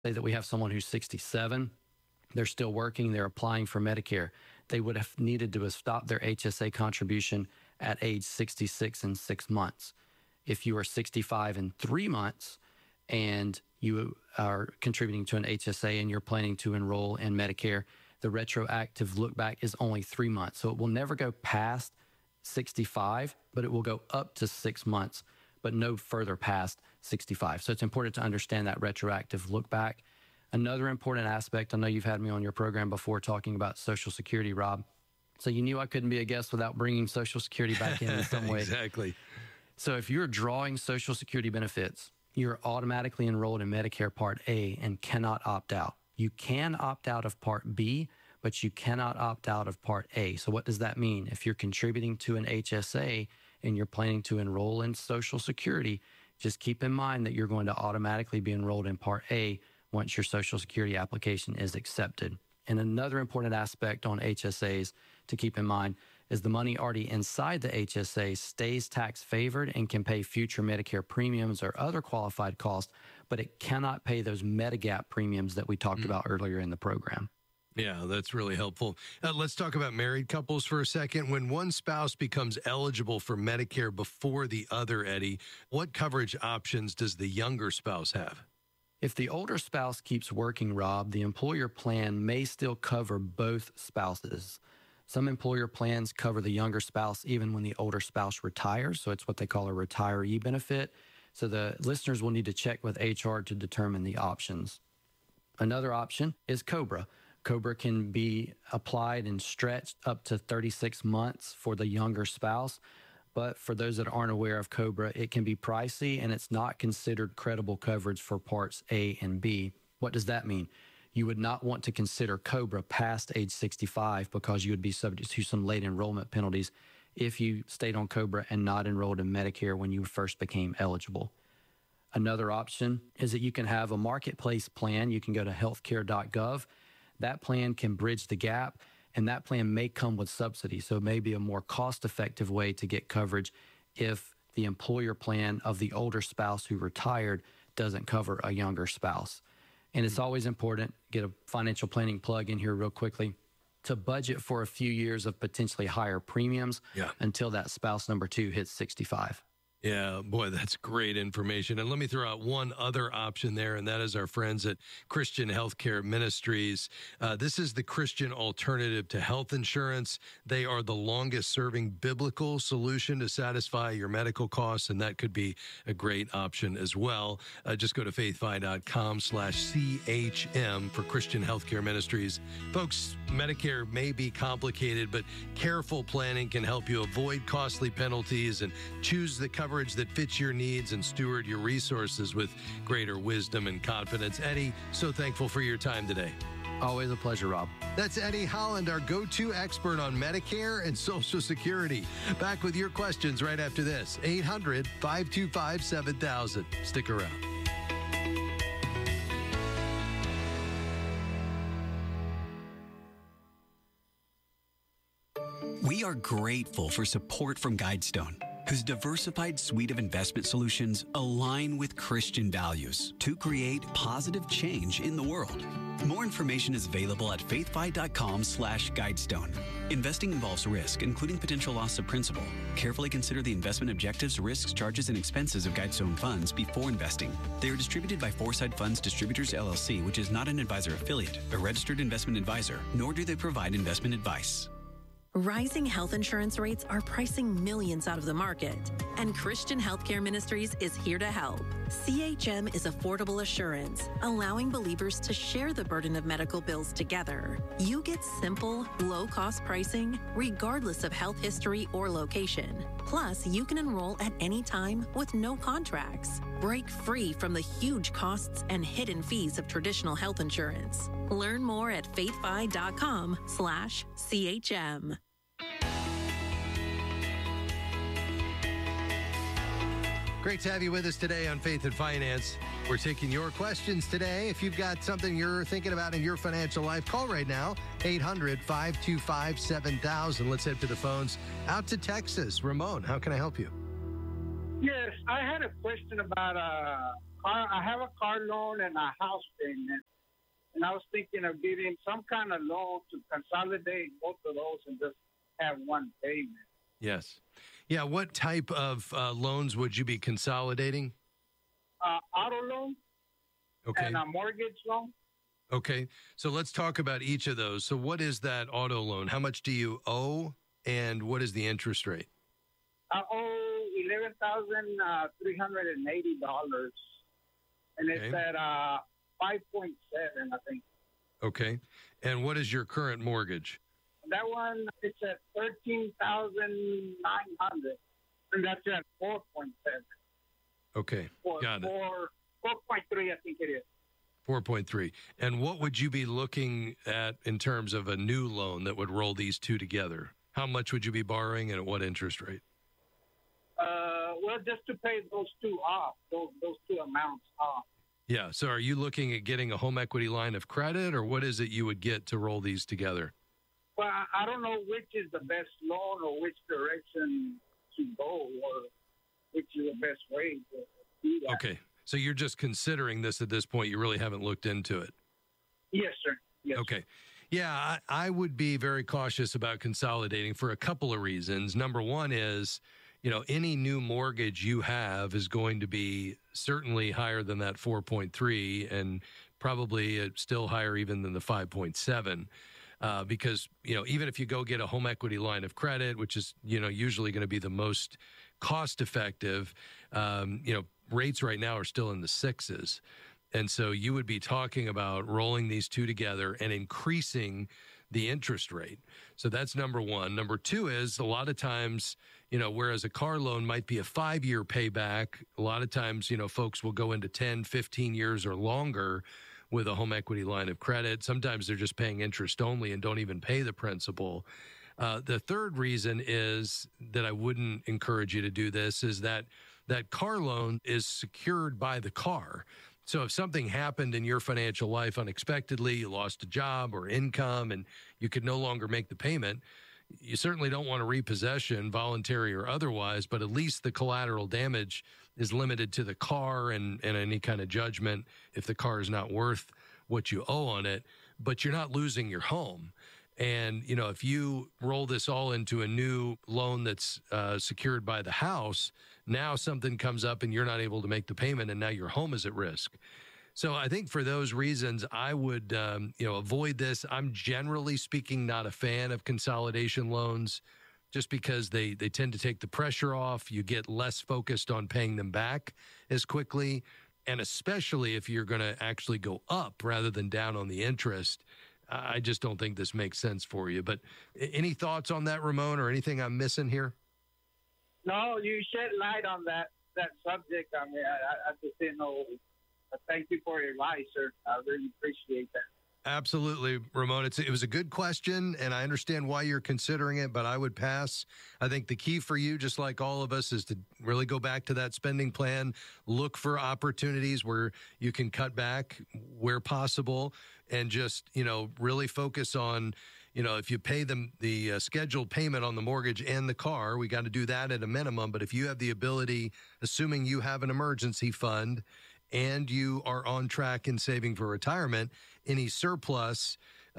Say that we have someone who's 67, they're still working, they're applying for Medicare. They would have needed to have stopped their HSA contribution at age 66 and 6 months. If you are 65 and 3 months and you are contributing to an HSA and you're planning to enroll in Medicare, the retroactive look back is only 3 months. So it will never go past 65, but it will go up to 6 months, but no further past 65. So it's important to understand that retroactive look back. Another important aspect, I know you've had me on your program before talking about Social Security, Rob. So you knew I couldn't be a guest without bringing Social Security back in some way. Exactly. So if you're drawing Social Security benefits, you're automatically enrolled in Medicare Part A and cannot opt out. You can opt out of Part B, but you cannot opt out of Part A. So what does that mean? If you're contributing to an HSA and you're planning to enroll in Social Security, just keep in mind that you're going to automatically be enrolled in Part A once your Social Security application is accepted. And another important aspect on HSAs to keep in mind is the money already inside the HSA stays tax favored and can pay future Medicare premiums or other qualified costs, but it cannot pay those Medigap premiums that we talked about earlier in the program. Yeah, that's really helpful. Let's talk about married couples for a second. When one spouse becomes eligible for Medicare before the other, Eddie, what coverage options does the younger spouse have? If the older spouse keeps working, Rob, the employer plan may still cover both spouses. Some employer plans cover the younger spouse even when the older spouse retires, so it's what they call a retiree benefit. So the listeners will need to check with HR to determine the options. Another option is COBRA. COBRA can be applied and stretched up to 36 months for the younger spouse. But for those that aren't aware of COBRA, it can be pricey and it's not considered credible coverage for Parts A and B. What does that mean? You would not want to consider COBRA past age 65 because you would be subject to some late enrollment penalties if you stayed on COBRA and not enrolled in Medicare when you first became eligible. Another option is that you can have a marketplace plan. You can go to healthcare.gov. That plan can bridge the gap, and that plan may come with subsidy. So it may be a more cost-effective way to get coverage if the employer plan of the older spouse who retired doesn't cover a younger spouse. And it's always important, get a financial planning plug in here real quickly, to budget for a few years of potentially higher premiums until that spouse number 2 hits 65. Yeah, boy, that's great information. And let me throw out one other option there, and that is our friends at Christian Healthcare Ministries. This is the Christian alternative to health insurance. They are the longest-serving biblical solution to satisfy your medical costs, and that could be a great option as well. Just go to faithfi.com/CHM for Christian Healthcare Ministries. Folks, Medicare may be complicated, but careful planning can help you avoid costly penalties and choose the coverage that fits your needs and steward your resources with greater wisdom and confidence. Eddie, so thankful for your time today. Always a pleasure, Rob. That's Eddie Holland, our go-to expert on Medicare and Social Security. Back with your questions right after this. 800-525-7000. Stick around. We are grateful for support from Guidestone, whose diversified suite of investment solutions align with Christian values to create positive change in the world. More information is available at faithfi.com/Guidestone. Investing involves risk, including potential loss of principal. Carefully consider the investment objectives, risks, charges, and expenses of Guidestone funds before investing. They are distributed by Foresight Funds Distributors, LLC, which is not an advisor affiliate, a registered investment advisor, nor do they provide investment advice. Rising health insurance rates are pricing millions out of the market, and Christian Healthcare Ministries is here to help. CHM is affordable assurance, allowing believers to share the burden of medical bills together. You get simple, low-cost pricing, regardless of health history or location. Plus, you can enroll at any time with no contracts. Break free from the huge costs and hidden fees of traditional health insurance. Learn more at faithfi.com/CHM. Great to have you with us today on Faith and Finance. We're taking your questions today. If you've got something you're thinking about in your financial life, call right now, 800-525-7000. Let's head to the phones. Out to Texas. Ramon, how can I help you? Yes, I had a question about I have a car loan and a house payment. And I was thinking of getting some kind of loan to consolidate both of those and just have one payment. Yes. Yeah. What type of loans would you be consolidating? Auto loan Okay. and a mortgage loan. Okay. So let's talk about each of those. So what is that auto loan? How much do you owe and what is the interest rate? I owe $11,380, and it's Okay. at 5.7, I think. Okay. And what is your current mortgage? That one, it's at 13,900, and that's at 4.7. Okay. Got it. 4.3, I think it is. 4.3. And what would you be looking at in terms of a new loan that would roll these two together? How much would you be borrowing and at what interest rate? Well, just to pay those two off, those two amounts off. Yeah. So are you looking at getting a home equity line of credit or what is it you would get to roll these together? Well, I don't know which is the best loan or which direction to go or which is the best way to do that. Okay. So you're just considering this at this point. You really haven't looked into it. Yes, sir. Yes. Okay. Yeah, I would be very cautious about consolidating for a couple of reasons. Number one is, any new mortgage you have is going to be certainly higher than that 4.3 and probably still higher even than the 5.7. Because, even if you go get a home equity line of credit, which is, usually going to be the most cost effective, rates right now are still in the sixes. And so you would be talking about rolling these two together and increasing the interest rate. So that's number one. Number two is a lot of times, whereas a car loan might be a 5-year payback, a lot of times, folks will go into 10, 15 years or longer with a home equity line of credit. Sometimes they're just paying interest only and don't even pay the principal. The third reason is that I wouldn't encourage you to do this is that car loan is secured by the car. So if something happened in your financial life unexpectedly, you lost a job or income and you could no longer make the payment, you certainly don't want a repossession, voluntary or otherwise, but at least the collateral damage is limited to the car and any kind of judgment if the car is not worth what you owe on it, but you're not losing your home. And, if you roll this all into a new loan that's secured by the house, now something comes up and you're not able to make the payment and now your home is at risk. So I think for those reasons, I would, avoid this. I'm generally speaking not a fan of consolidation loans just because they tend to take the pressure off. You get less focused on paying them back as quickly. And especially if you're going to actually go up rather than down on the interest. I just don't think this makes sense for you. But any thoughts on that, Ramon, or anything I'm missing here? No, you shed light on that subject. I mean, I just didn't know. Thank you for your advice, sir. I really appreciate that. Absolutely, Ramon. It was a good question, and I understand why you're considering it, but I would pass. I think the key for you, just like all of us, is to really go back to that spending plan, look for opportunities where you can cut back where possible, and just, really focus on, if you pay them the scheduled payment on the mortgage and the car, we got to do that at a minimum. But if you have the ability, assuming you have an emergency fund, and you are on track in saving for retirement, any surplus,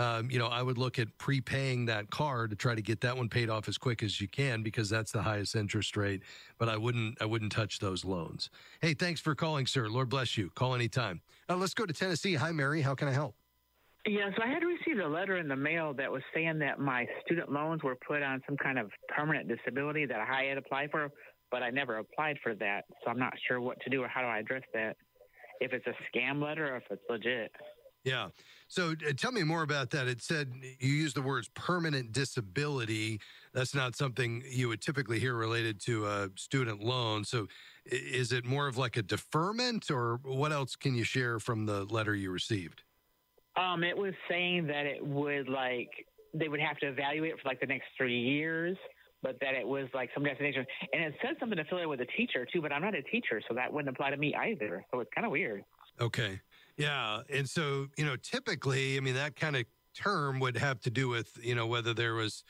I would look at prepaying that car to try to get that one paid off as quick as you can because that's the highest interest rate. But I wouldn't touch those loans. Hey, thanks for calling, sir. Lord bless you. Call anytime. Let's go to Tennessee. Hi, Mary. How can I help? Yes, I had received a letter in the mail that was saying that my student loans were put on some kind of permanent disability that I had applied for, but I never applied for that. So I'm not sure what to do or how do I address that. If it's a scam letter or if it's legit. Yeah. So tell me more about that. It said you used the words permanent disability. That's not something you would typically hear related to a student loan. So is it more of like a deferment or what else can you share from the letter you received? It was saying that it would they would have to evaluate it for the next 3 years, but that it was some destination. And it said something affiliated with a teacher too, but I'm not a teacher, so that wouldn't apply to me either. So it's kind of weird. Okay. Yeah. And so, typically, that kind of term would have to do with, whether there was,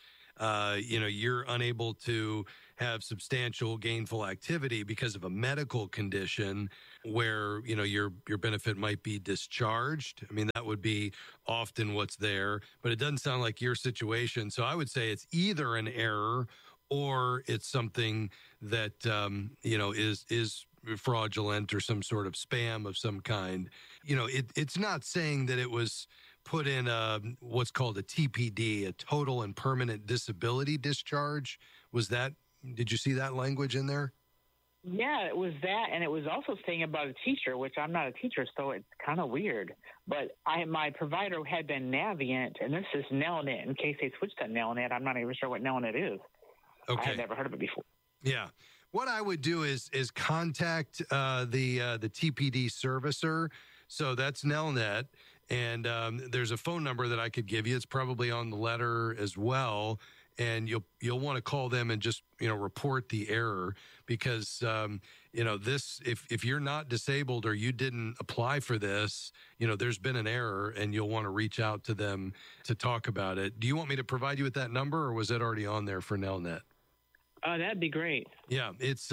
you're unable to have substantial gainful activity because of a medical condition. where, your benefit might be discharged. I mean, that would be often what's there, but it doesn't sound like your situation. So I would say it's either an error or it's something that, is fraudulent or some sort of spam of some kind. It's not saying that it was put in what's called a TPD, a total and permanent disability discharge. Did you see that language in there? Yeah, it was that, and it was also saying about a teacher, which I'm not a teacher, so it's kind of weird. But my provider had been Navient, and this is Nelnet. In case they switched to Nelnet, I'm not even sure what Nelnet is. Okay. I had never heard of it before. Yeah. What I would do is contact the TPD servicer. So that's Nelnet, and there's a phone number that I could give you. It's probably on the letter as well, and you'll want to call them and just report the error because this if you're not disabled or you didn't apply for this, there's been an error, and you'll want to reach out to them to talk about it. Do you want me to provide you with that number, or was it already on there for Nelnet? That'd be great. Yeah, it's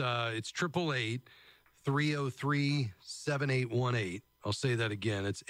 888-303-7818. I'll say that again. It's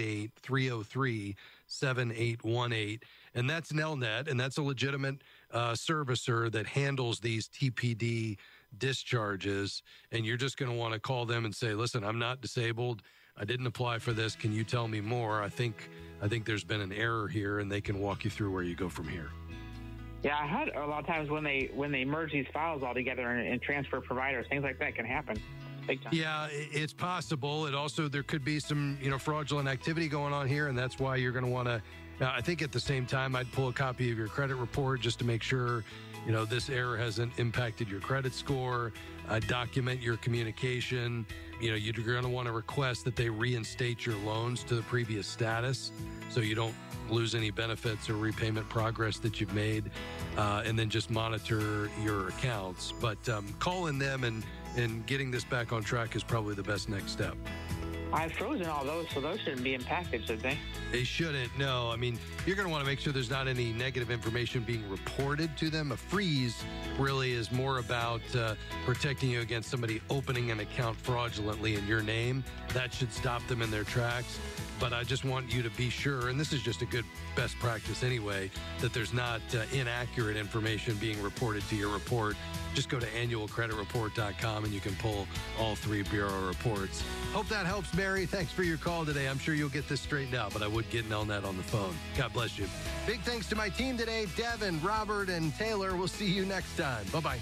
888-303-7818. And that's Nelnet, and that's a legitimate servicer that handles these TPD discharges. And you're just going to want to call them and say, listen, I'm not disabled. I didn't apply for this. Can you tell me more? I think there's been an error here, and they can walk you through where you go from here. Yeah, I heard a lot of times when they merge these files all together and transfer providers, things like that can happen. Big time. Yeah, it's possible. There could be some, fraudulent activity going on here, and that's why you're going to want to, I think at the same time, I'd pull a copy of your credit report just to make sure, this error hasn't impacted your credit score, document your communication. You're going to want to request that they reinstate your loans to the previous status so you don't lose any benefits or repayment progress that you've made, and then just monitor your accounts. But calling them and getting this back on track is probably the best next step. I've frozen all those, so those shouldn't be impacted, should they? They shouldn't, no. I mean, you're going to want to make sure there's not any negative information being reported to them. A freeze really is more about protecting you against somebody opening an account fraudulently in your name. That should stop them in their tracks. But I just want you to be sure, and this is just a good best practice anyway, that there's not inaccurate information being reported to your report. Just go to annualcreditreport.com and you can pull all 3 bureau reports. Hope that helps, Mary. Thanks for your call today. I'm sure you'll get this straightened out, but I would get Nelnet on the phone. God bless you. Big thanks to my team today, Devin, Robert, and Taylor. We'll see you next time. Bye-bye.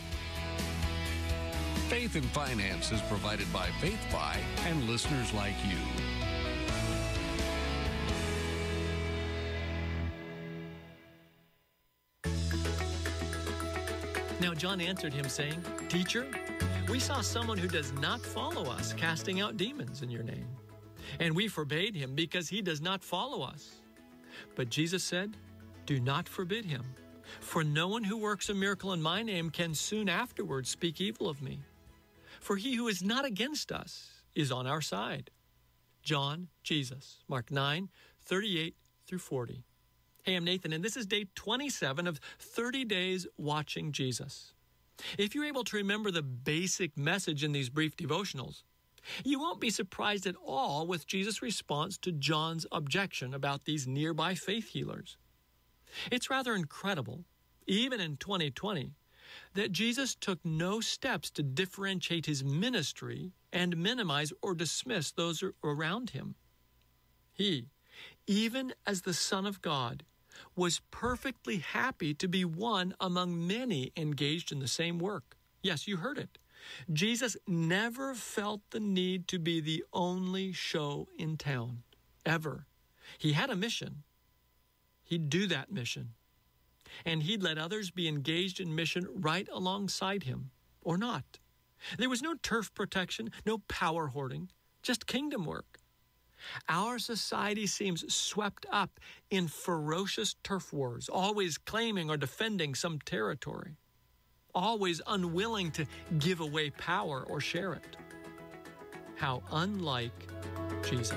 Faith and Finance is provided by FaithFi and listeners like you. Now John answered him, saying, Teacher, we saw someone who does not follow us casting out demons in your name. And we forbade him because he does not follow us. But Jesus said, Do not forbid him. For no one who works a miracle in my name can soon afterwards speak evil of me. For he who is not against us is on our side. John, Jesus, Mark 9:38-40. Hey, I'm Nathan, and this is day 27 of 30 days watching Jesus. If you're able to remember the basic message in these brief devotionals, you won't be surprised at all with Jesus' response to John's objection about these nearby faith healers. It's rather incredible, even in 2020, that Jesus took no steps to differentiate his ministry and minimize or dismiss those around him. He, even as the Son of God, was perfectly happy to be one among many engaged in the same work. Yes, you heard it. Jesus never felt the need to be the only show in town, ever. He had a mission. He'd do that mission. And he'd let others be engaged in mission right alongside him, or not. There was no turf protection, no power hoarding, just kingdom work. Our society seems swept up in ferocious turf wars, always claiming or defending some territory, always unwilling to give away power or share it. How unlike Jesus.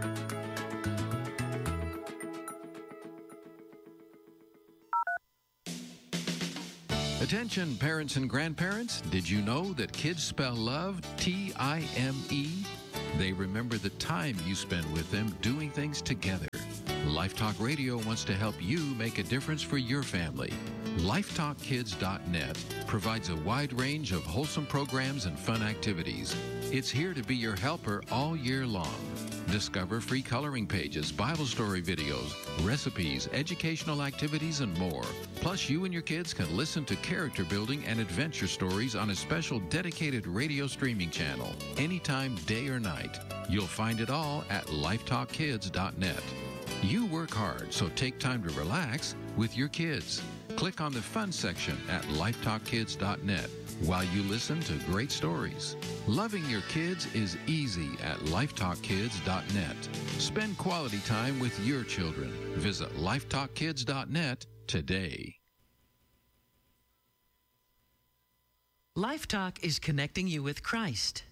Attention, parents and grandparents. Did you know that kids spell love T-I-M-E? They remember the time you spend with them doing things together. Lifetalk Radio wants to help you make a difference for your family. LifetalkKids.net provides a wide range of wholesome programs and fun activities. It's here to be your helper all year long. Discover free coloring pages, Bible story videos, recipes, educational activities, and more. Plus, you and your kids can listen to character building and adventure stories on a special dedicated radio streaming channel, anytime, day or night. You'll find it all at LifetalkKids.net. You work hard, so take time to relax with your kids. Click on the fun section at LifetalkKids.net while you listen to great stories. Loving your kids is easy at LifetalkKids.net. Spend quality time with your children. Visit LifetalkKids.net today. LifeTalk is connecting you with Christ.